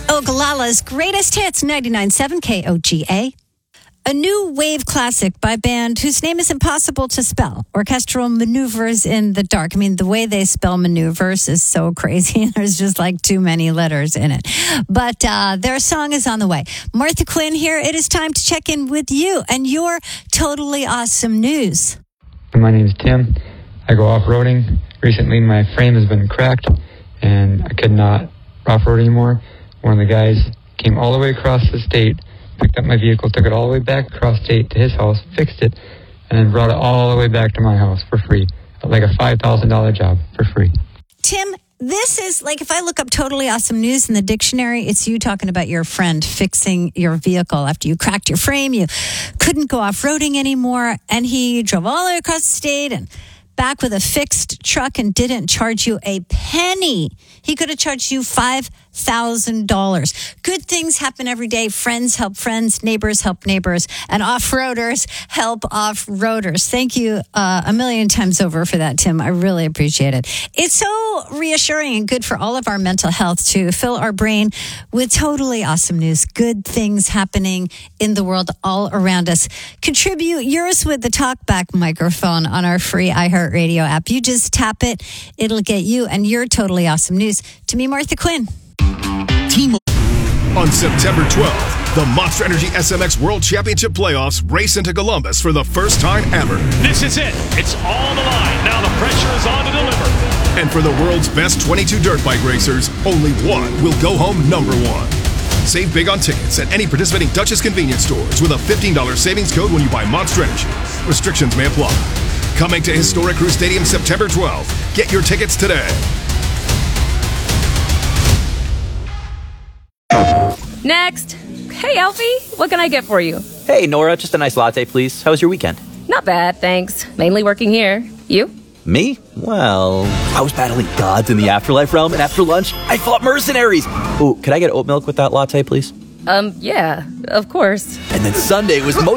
Oglala's greatest hits, 99.7 KOGA. A new wave classic by a band whose name is impossible to spell. Orchestral Maneuvers in the Dark. I mean, the way they spell maneuvers is so crazy. There's just like too many letters in it. But their song is on the way. Martha Quinn here. It is time to check in with you and your totally awesome news. My name is Tim. I go off-roading. Recently, my frame has been cracked, and I could not off-road anymore. One of the guys came all the way across the state, picked up my vehicle, took it all the way back across state to his house, fixed it, and then brought it all the way back to my house for free. Like a $5,000 job for free. Tim, this is like if I look up totally awesome news in the dictionary, it's you talking about your friend fixing your vehicle after you cracked your frame. You couldn't go off-roading anymore, and he drove all the way across the state and back with a fixed truck and didn't charge you a penny. He could have charged you $5,000. Good things happen every day. Friends help friends, neighbors help neighbors, and off-roaders help off-roaders. Thank you a million times over for that, Tim. I really appreciate it. It's so reassuring and good for all of our mental health to fill our brain with totally awesome news. Good things happening in the world all around us. Contribute yours with the TalkBack microphone on our free iHeartRadio app. You just tap it. It'll get you and your totally awesome news. To me, Martha Quinn. On September 12th, the Monster Energy SMX World Championship Playoffs race into Columbus for the first time ever. This is it. It's all the line. Now the pressure is on to deliver. And for the world's best 22 dirt bike racers, only one will go home number one. Save big on tickets at any participating Duchess convenience stores with a $15 savings code when you buy Monster Energy. Restrictions may apply. Coming to Historic Crew Stadium September 12th. Get your tickets today. Next. Hey, Alfie, what can I get for you? Hey, Nora, just a nice latte, please. How was your weekend? Not bad, thanks. Mainly working here. You? Me? Well, I was battling gods in the afterlife realm, and after lunch, I fought mercenaries. Oh, could I get oat milk with that latte, please? Yeah, of course. And then Sunday was the most